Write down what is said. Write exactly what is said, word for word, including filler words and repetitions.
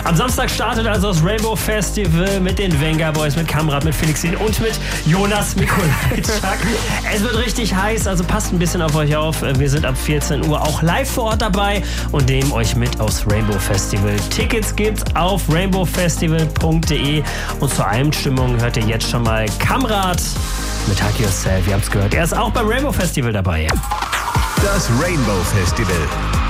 Am Samstag startet also das Rainbow Festival mit den Venga Boys, mit Kamrat, mit Felixin und mit Jonas Mikulajczak. Es wird richtig heiß, also passt ein bisschen auf euch auf. Wir sind ab vierzehn Uhr auch live vor Ort dabei und nehmen euch mit aufs Rainbow Festival. Tickets gibt's auf rainbow festival punkt de und zur Einstimmung hört ihr jetzt schon mal Kamrat mit Hug Yourself. Ihr habt's gehört, er ist auch beim Rainbow Festival dabei. Das Rainbow Festival.